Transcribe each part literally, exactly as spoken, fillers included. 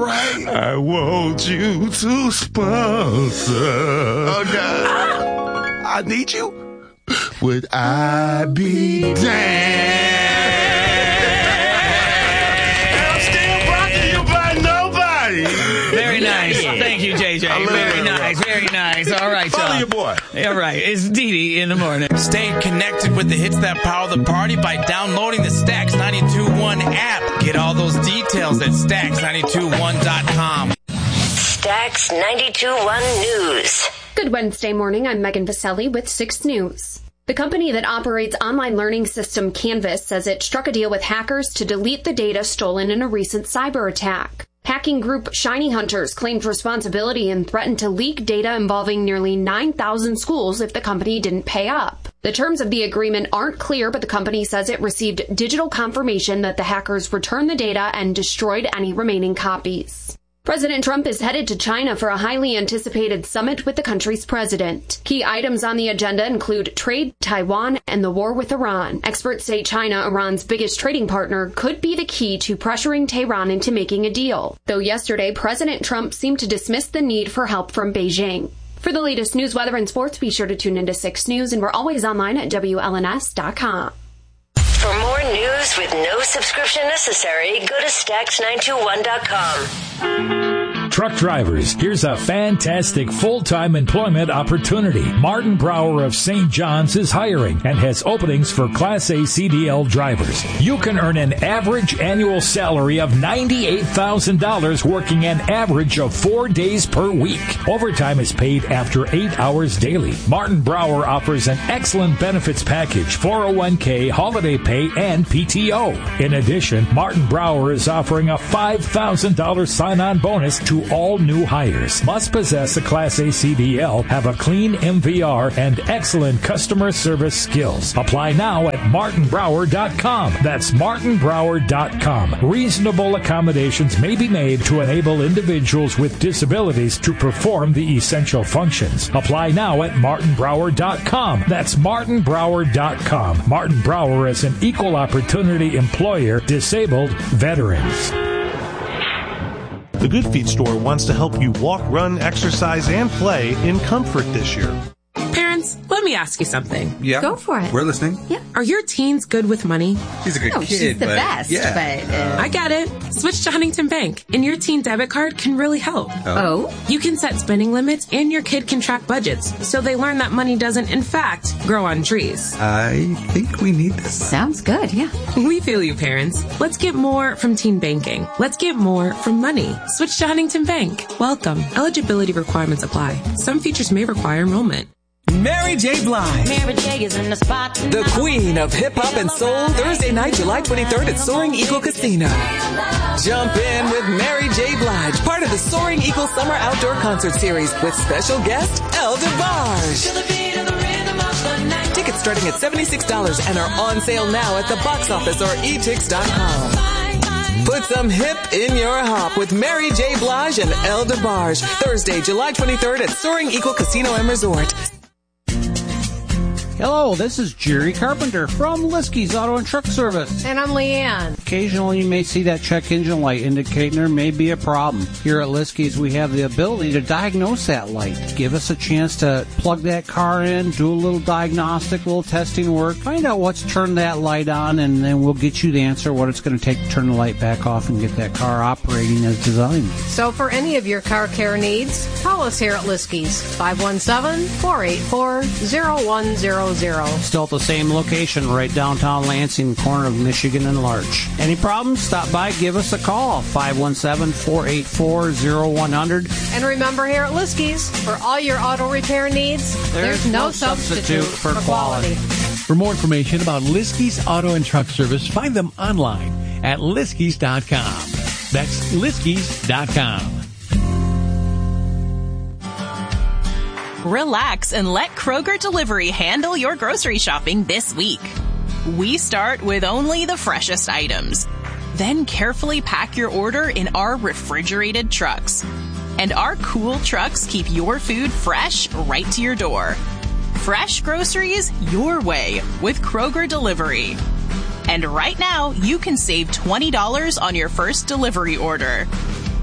right. I want you to sponsor. Oh, God. I need you. Would I be damned? I'm still brought to you by nobody. Very nice. Thank you, J J. Very nice. Very nice. All right, Follow y'all. your boy. All right. It's Dee Dee in the morning. Stay connected with the hits that power the party by downloading the Stax ninety-two point one app. Get all those details at stax nine two one dot com. Stax ninety-two point one News. Good Wednesday morning. I'm Megan Vaselli with six News. The company that operates online learning system Canvas says it struck a deal with hackers to delete the data stolen in a recent cyber attack. Hacking group Shiny Hunters claimed responsibility and threatened to leak data involving nearly nine thousand schools if the company didn't pay up. The terms of the agreement aren't clear, but the company says it received digital confirmation that the hackers returned the data and destroyed any remaining copies. President Trump is headed to China for a highly anticipated summit with the country's president. Key items on the agenda include trade, Taiwan, and the war with Iran. Experts say China, Iran's biggest trading partner, could be the key to pressuring Tehran into making a deal. Though yesterday, President Trump seemed to dismiss the need for help from Beijing. For the latest news, weather, and sports, be sure to tune into six News, and we're always online at W L N S dot com. For more news with no subscription necessary, go to stax nine two one dot com. Truck drivers, here's a fantastic full-time employment opportunity. Martin Brower of Saint John's is hiring and has openings for Class A C D L drivers. You can earn an average annual salary of ninety-eight thousand dollars working an average of four days per week. Overtime is paid after eight hours daily. Martin Brower offers an excellent benefits package, four oh one k, holiday pay, and P T O. In addition, Martin Brower is offering a five thousand dollars sign-on bonus to all new hires. Must possess a Class A C D L, have a clean M V R, and excellent customer service skills. Apply now at martin brower dot com. That's martin brower dot com. Reasonable accommodations may be made to enable individuals with disabilities to perform the essential functions. Apply now at martin brower dot com. That's martin brower dot com. Martin Brower is an equal opportunity employer, disabled veterans. The Good Feet store wants to help you walk, run, exercise, and play in comfort this year. Parents, let me ask you something. Yeah. Go for it. We're listening. Yeah. Are your teens good with money? She's a good no, kid. She's the but best. Yeah. But uh, I get it. Switch to Huntington Bank, and your teen debit card can really help. Oh. oh? You can set spending limits, and your kid can track budgets, so they learn that money doesn't, in fact, grow on trees. I think we need this. Sounds good, yeah. We feel you, parents. Let's get more from teen banking. Let's get more from money. Switch to Huntington Bank. Welcome. Eligibility requirements apply. Some features may require enrollment. Mary J. Blige, Mary J. is in the spot. The queen of hip-hop and soul, Thursday night, July twenty-third at Soaring Eagle Casino. Jump in with Mary J. Blige, part of the Soaring Eagle Summer Outdoor Concert Series with special guest El DeBarge. Tickets starting at seventy-six dollars and are on sale now at the box office or e tix dot com. Put some hip in your hop with Mary J. Blige and El DeBarge. Thursday, July twenty-third at Soaring Eagle Casino and Resort. Hello, this is Jerry Carpenter from Liskey's Auto and Truck Service. And I'm Leanne. Occasionally you may see that check engine light indicating there may be a problem. Here at Liskey's we have the ability to diagnose that light. Give us a chance to plug that car in, do a little diagnostic, a little testing work, find out what's turned that light on, and then we'll get you the answer what it's going to take to turn the light back off and get that car operating as designed. So for any of your car care needs, call us here at Liskey's, five one seven, four eight four, zero one zero zero. Still at the same location, right downtown Lansing, corner of Michigan and Larch. Any problems? Stop by, give us a call, five one seven, four eight four, zero one zero zero. And remember here at Liskey's, for all your auto repair needs, there's, there's no, no substitute, substitute for, for quality. quality. For more information about Liskey's Auto and Truck Service, find them online at Liskey's dot com. That's Liskey's dot com. Relax and let Kroger Delivery handle your grocery shopping this week. We start with only the freshest items. Then carefully pack your order in our refrigerated trucks. And our cool trucks keep your food fresh right to your door. Fresh groceries your way with Kroger Delivery. And right now, you can save twenty dollars on your first delivery order.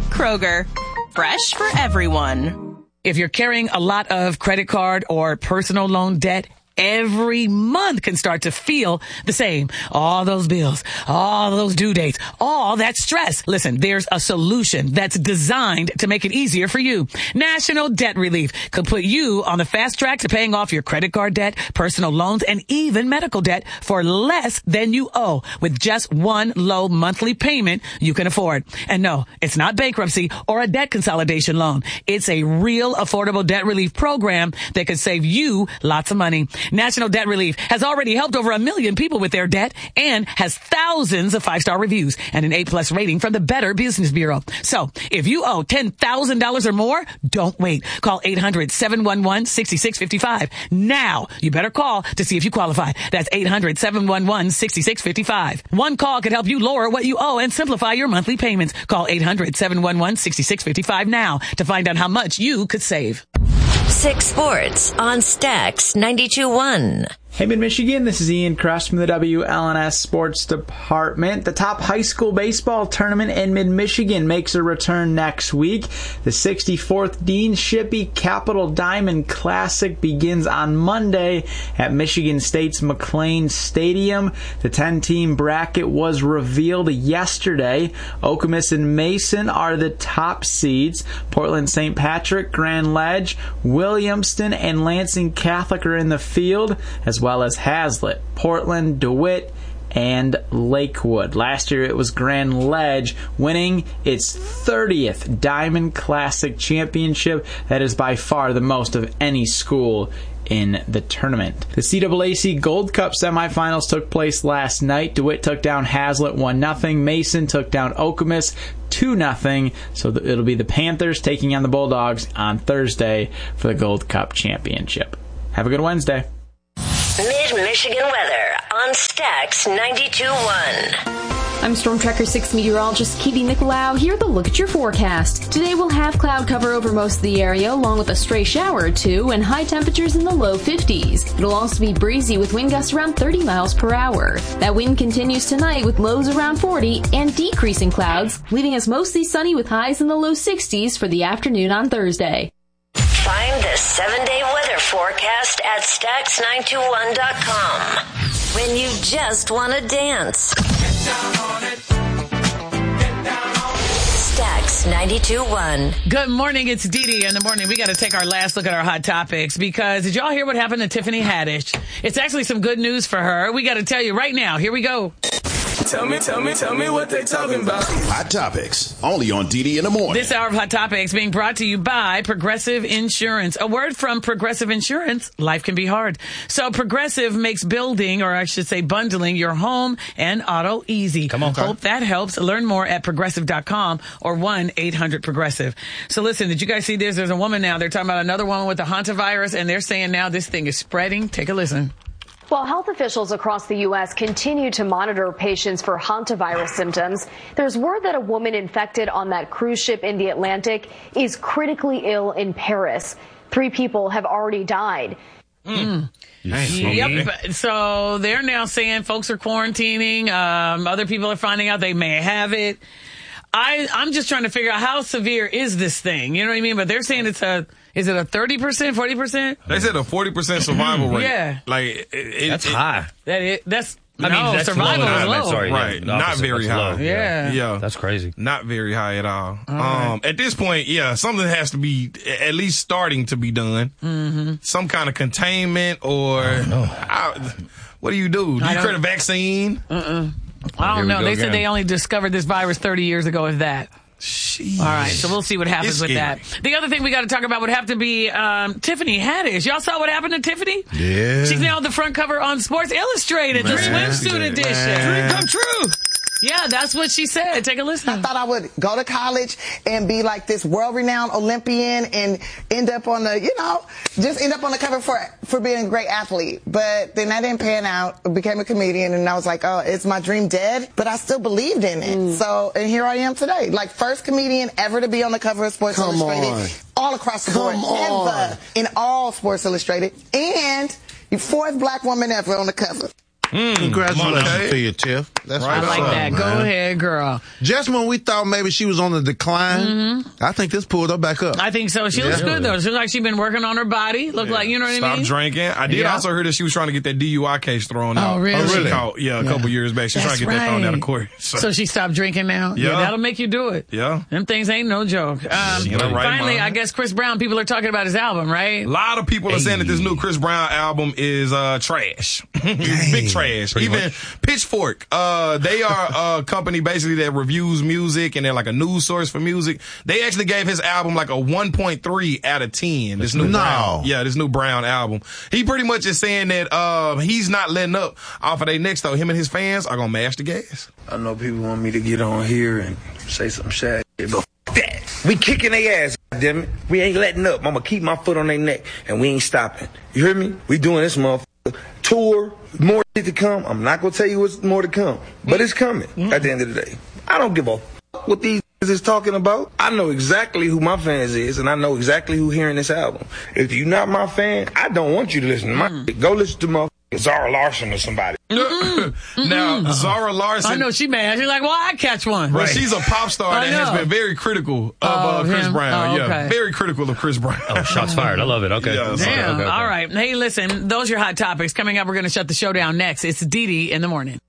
Kroger, fresh for everyone. If you're carrying a lot of credit card or personal loan debt, every month can start to feel the same. All those bills, all those due dates, all that stress. Listen, there's a solution that's designed to make it easier for you. National Debt Relief could put you on the fast track to paying off your credit card debt, personal loans, and even medical debt for less than you owe with just one low monthly payment you can afford. And no, it's not bankruptcy or a debt consolidation loan. It's a real affordable debt relief program that could save you lots of money. National Debt Relief has already helped over a million people with their debt and has thousands of five-star reviews and an A-plus rating from the Better Business Bureau. So if you owe ten thousand dollars or more, don't wait. Call eight hundred, seven one one, six six five five. Now, you better call to see if you qualify. That's eight hundred, seven one one, six six five five. One call could help you lower what you owe and simplify your monthly payments. Call eight hundred, seven one one, six six five five now to find out how much you could save. Six Sports on Stax ninety-two point one. Hey, Mid-Michigan, this is Ian Kress from the W L N S Sports Department. The top high school baseball tournament in Mid-Michigan makes a return next week. The sixty-fourth Dean Shippey Capital Diamond Classic begins on Monday at Michigan State's McLean Stadium. The ten-team bracket was revealed yesterday. Okemos and Mason are the top seeds. Portland Saint Patrick, Grand Ledge, Williamston, and Lansing Catholic are in the field, as well as Hazlitt, Portland, DeWitt, and Lakewood. Last year it was Grand Ledge winning its thirtieth Diamond Classic Championship. That is by far the most of any school in the tournament. The C A A C Gold Cup semifinals took place last night. DeWitt took down Hazlitt one nothing. Mason took down Okemos two nothing. So it'll be the Panthers taking on the Bulldogs on Thursday for the Gold Cup Championship. Have a good Wednesday. Mid-Michigan weather on Stax ninety-two point one. I'm Storm Tracker six meteorologist Katie Nicolau. Here to look at your forecast. Today we'll have cloud cover over most of the area, along with a stray shower or two, and high temperatures in the low fifties. It'll also be breezy with wind gusts around thirty miles per hour. That wind continues tonight with lows around forty and decreasing clouds, leaving us mostly sunny with highs in the low sixties for the afternoon on Thursday. Find the seven-day weather forecast at Stax nine two one dot com. When you just want to dance. Get down on it. Get down on it. Stax ninety-two point one. Good morning, it's Dee Dee in the morning. We got to take our last look at our hot topics because did y'all hear what happened to Tiffany Haddish? It's actually some good news for her. We got to tell you right now. Here we go. Tell me, tell me, tell me what they talking about. Hot Topics, only on D D in the morning. This hour of Hot Topics being brought to you by Progressive Insurance. A word from Progressive Insurance, life can be hard. So Progressive makes building, or I should say bundling, your home and auto easy. Come on, Hope that helps. Learn more at progressive dot com or one eight hundred progressive. So listen, did you guys see this? There's a woman now. They're talking about another woman with the hantavirus, and they're saying now this thing is spreading. Take a listen. While health officials across the U S continue to monitor patients for hantavirus symptoms, there's word that a woman infected on that cruise ship in the Atlantic is critically ill in Paris. Three people have already died. Mm. Yep. So they're now saying folks are quarantining. Um, other people are finding out they may have it. I, I'm just trying to figure out how severe is this thing. You know what I mean? But they're saying it's a, is it a thirty percent, forty percent? They said a forty percent survival rate. Yeah. Like, it, it, that's it, high. That is, that's, I mean, no, that's survival low. is low. I meant, sorry, right. No, not very high. Low. Yeah. Yeah. That's crazy. Not very high at all. all um, right. At this point, yeah, something has to be at least starting to be done. Mm-hmm. Some kind of containment or, I, what do you do? Do you create a vaccine? Uh-uh. I don't know. They again. said they only discovered this virus thirty years ago, if that. Jeez. All right, so we'll see what happens It's with scary. that. The other thing we got to talk about would have to be um, Tiffany Haddish. Y'all saw what happened to Tiffany? Yeah. She's now on the front cover on Sports Illustrated, the Man. swimsuit edition. Man. Dream come true. Yeah, that's what she said. Take a listen. I thought I would go to college and be like this world-renowned Olympian and end up on the, you know, just end up on the cover for for being a great athlete. But then that didn't pan out. I became a comedian, and I was like, oh, is my dream dead? But I still believed in it. Mm. So, and here I am today. Like, first comedian ever to be on the cover of Sports Come Illustrated. on. All across the Come board. on. Ever. In all Sports Illustrated. And fourth black woman ever on the cover. Mm, Congratulations okay. to you, Tiff. That's I like up, that. man. Go ahead, girl. Just when we thought maybe she was on the decline, Mm-hmm. I think this pulled her back up. I think so. She looks Yeah. good, though. She looks like she's been working on her body. Look Yeah. like, you know what Stop I mean? drinking. I did Yeah. also hear that she was trying to get that D U I case thrown Oh, out. really? She Oh, really? caught, yeah, a Yeah. couple years back. She's trying That's to get that thrown out of right. court. So she stopped drinking now? Yeah. That'll make you do it. Yeah. Them things ain't no joke. Um, She in her right finally, mind. I guess Chris Brown, people are talking about his album, right? A lot of people are saying that this new Chris Brown album is uh, trash. Big trash. Even Pitchfork, uh, they are a company basically that reviews music and they're like a news source for music. They actually gave his album like a one point three out of ten. This new No. Brown. Yeah, this new Brown album. He pretty much is saying that uh, he's not letting up off of their next though. Him and his fans are going to mash the gas. I know people want me to get on here and say some shit, but f- that. We kicking their ass, damn it. We ain't letting up. I'm gonna keep my foot on their neck, and we ain't stopping. You hear me? We doing this motherfucker tour. More shit to come. I'm not gonna tell you what's more to come, but it's coming. At the end of the day, I don't give a f- what these is talking about. I know exactly who my fans is, and I know exactly who hearing this album. If you're not my fan, I don't want you to listen to my shit. Go listen to my Zara Larson or somebody. Now, Zara Larson. I know she mad. She's like, well, I catch one. Well, she's a pop star I that has know. been very critical of Oh, uh, Chris him? Brown. Oh, Yeah, okay. very critical of Chris Brown. Oh, shots fired. I love it. Okay. Yeah, Okay, Damn. okay, okay. All right. Hey, listen, those are your hot topics. Coming up, we're going to shut the show down next. It's Dee Dee in the morning.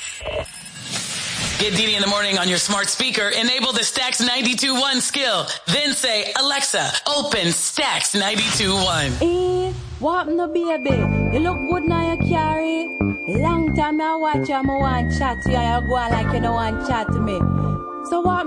Get Dee Dee in the morning on your smart speaker. Enable the Stacks ninety-two point one skill. Then say, Alexa, open Stacks ninety-two point one. Eh, what no baby? You look good now you carry. Long time I watch you, I want chat to you. You go like you don't want chat to me. So what